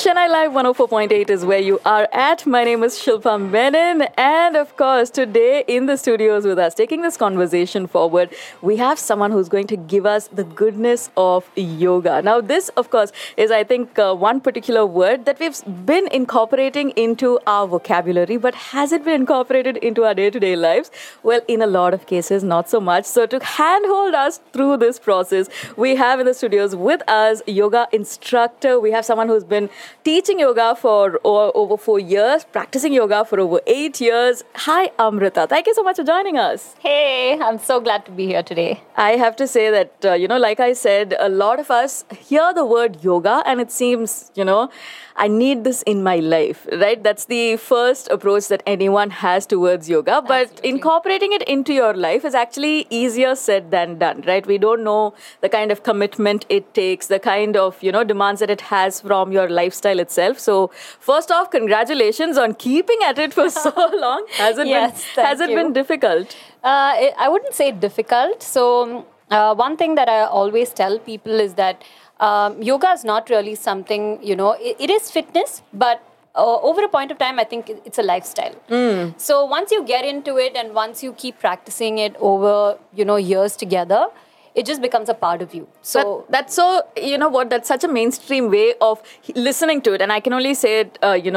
Chennai Live 104.8 is where you are at. My name is Shilpa Menon. And of course, today in the studios with us, taking this conversation forward, we have someone who's going to give us the goodness of yoga. Now, this, of course, is, I think, one particular word that we've been incorporating into our vocabulary, but has it been incorporated into our day-to-day lives? Well, in a lot of cases, not so much. So to handhold us through this process, we have in the studios with us yoga instructor. We have someone who's been teaching yoga for over 4 years, practicing yoga for over 8 years. Hi, Amrita. Thank you so much for joining us. Hey, I'm so glad to be here today. I have to say that, like I said, a lot of us hear the word yoga and it seems, I need this in my life, right? That's the first approach that anyone has towards yoga. But Absolutely. Incorporating it into your life is actually easier said than done, right? We don't know the kind of commitment it takes, the kind of, demands that it has from your lifestyle itself. So first off, congratulations on keeping at it for so long. Has it been difficult? I wouldn't say difficult. So one thing that I always tell people is that yoga is not really something, it is fitness, but over a point of time, I think it's a lifestyle. So once you get into it and once you keep practicing it over, years together, it just becomes a part of you. So that's so, that's such a mainstream way of listening to it. And I can only say it,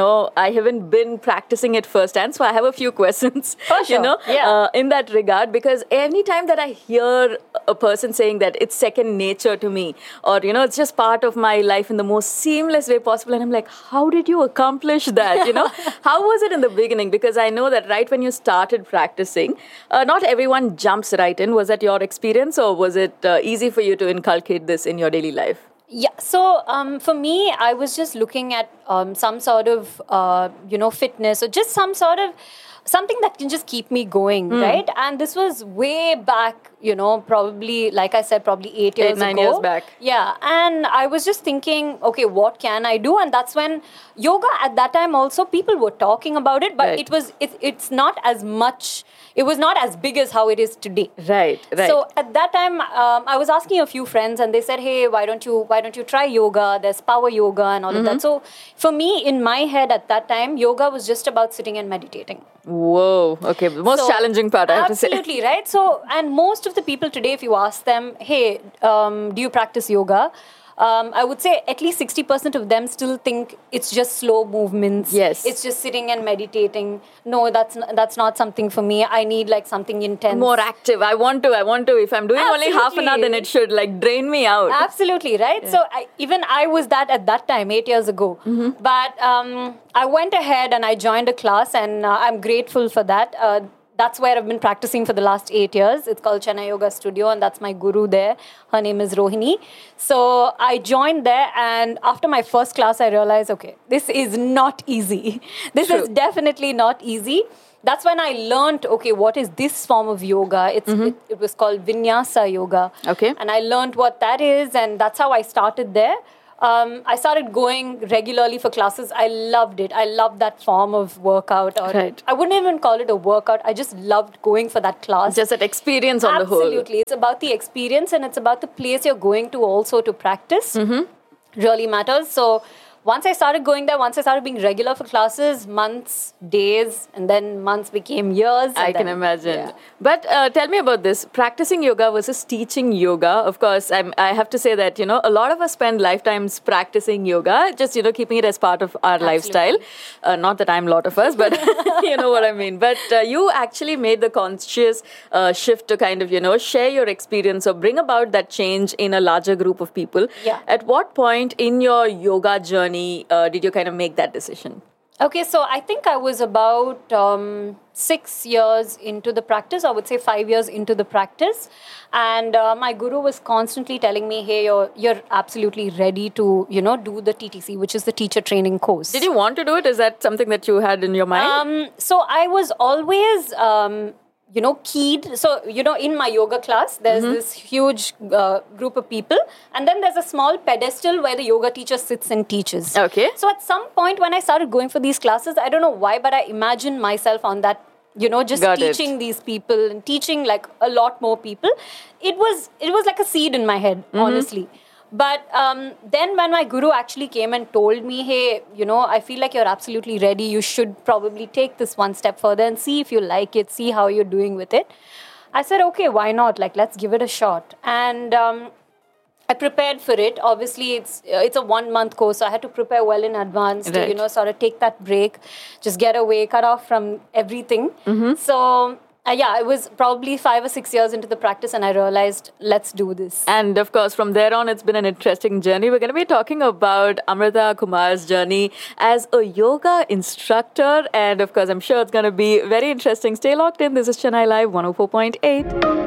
I haven't been practicing it firsthand. So I have a few questions, For sure. in that regard. Because anytime that I hear a person saying that it's second nature to me, or, it's just part of my life in the most seamless way possible. And I'm like, how did you accomplish that? How was it in the beginning? Because I know that right when you started practicing, not everyone jumps right in. Was that your experience, or was it easy for you to inculcate this in your daily life? Yeah, so for me, I was just looking at some sort of, fitness or just some sort of something that can just keep me going, right? And this was way back, probably, like I said, probably 8 years 9 ago. years back. Yeah, and I was just thinking, okay, what can I do? And that's when yoga at that time also, people were talking about it, but Right. it's not as much, it was not as big as how it is today. Right. So at that time, I was asking a few friends, and they said, "Hey, why don't you try yoga? There's power yoga and all of that." So for me, in my head at that time, yoga was just about sitting and meditating. Whoa. Okay. The most challenging part, I have to say. Absolutely, right? So, and most of the people today, if you ask them, "Hey, do you practice yoga?" I would say at least 60% of them still think it's just slow movements. Yes. It's just sitting and meditating. No, that's not something for me. I need like something intense. More active. I want to. If I'm doing only half an hour, then it should drain me out. Absolutely, right? Yeah. So I was that at that time, 8 years ago. But I went ahead and I joined a class, and I'm grateful for that. That's where I've been practicing for the last 8 years. It's called Chennai Yoga Studio, and that's my guru there. Her name is Rohini. So I joined there, and after my first class, I realized, okay, this is not easy. This is definitely not easy. That's when I learned, okay, what is this form of yoga? It was called Vinyasa Yoga. Okay. And I learned what that is, and that's how I started there. I started going regularly for classes. I loved it. I loved that form of workout. Right. I wouldn't even call it a workout. I just loved going for that class. Just that experience on the whole. Absolutely. It's about the experience, and it's about the place you're going to also to practice. Really matters. So once I started going there, once I started being regular for classes, months, days, and then months became years. I can imagine. Yeah. But tell me about this. Practicing yoga versus teaching yoga. Of course, I have to say that, a lot of us spend lifetimes practicing yoga, just, keeping it as part of our lifestyle. Not that I'm a lot of us, but you know what I mean. But you actually made the conscious shift to kind of, share your experience or bring about that change in a larger group of people. Yeah. At what point in your yoga journey did you kind of make that decision? Okay, so I think I was about 6 years into the practice. I would say 5 years into the practice. And my guru was constantly telling me, hey, you're absolutely ready to, do the TTC, which is the teacher training course. Did you want to do it? Is that something that you had in your mind? So I was always... keyed. So, in my yoga class, there's this huge group of people. And then there's a small pedestal where the yoga teacher sits and teaches. Okay. So at some point when I started going for these classes, I don't know why, but I imagined myself on that, just teaching these people and teaching like a lot more people. It was like a seed in my head, honestly. But then when my guru actually came and told me, hey, I feel like you're absolutely ready. You should probably take this one step further and see if you like it, see how you're doing with it. I said, okay, why not? Like, let's give it a shot. And I prepared for it. Obviously, it's a 1 month course, so I had to prepare well in advance to, sort of take that break, just get away, cut off from everything. So, it was probably 5 or 6 years into the practice, and I realized, let's do this. And of course, from there on, it's been an interesting journey. We're going to be talking about Amrita Kumar's journey as a yoga instructor. And of course, I'm sure it's going to be very interesting. Stay locked in. This is Chennai Live 104.8.